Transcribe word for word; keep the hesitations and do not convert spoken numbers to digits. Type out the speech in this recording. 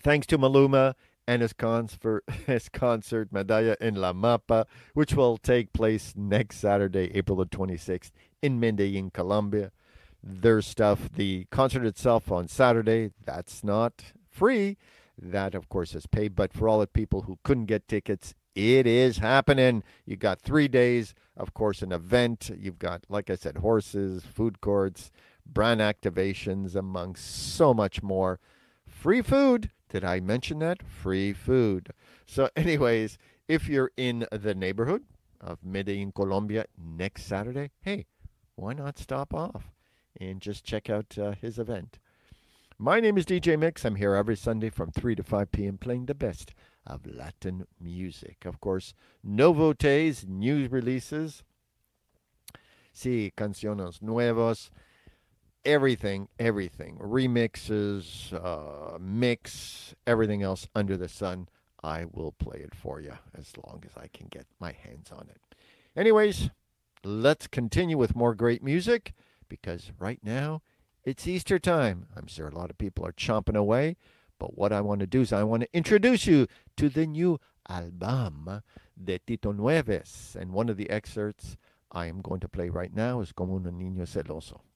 Thanks to Maluma and his, concert, his concert Medalla en la Mapa, which will take place next Saturday, April the twenty-sixth, in Medellin, Colombia. Their stuff, the concert itself on Saturday, that's not free. That, of course, is paid. But for all the people who couldn't get tickets, it is happening. You got three days, of course, an event. You've got, like I said, horses, food courts, brand activations, among so much more. Free food. Did I mention that? Free food. So, anyways, if you're in the neighborhood of Medellin, Colombia next Saturday, hey, why not stop off and just check out uh, his event? My name is D J Mix. I'm here every Sunday from three to five p.m. playing the best of Latin music. Of course, novotes, new releases, sí, canciones nuevos, everything, everything. Remixes, uh, mix, everything else under the sun. I will play it for you as long as I can get my hands on it. Anyways, let's continue with more great music because right now it's Easter time. I'm sure a lot of people are chomping away, but what I want to do is I want to introduce you to the new album de Tito Nueves. And one of the excerpts I am going to play right now is Como un niño celoso.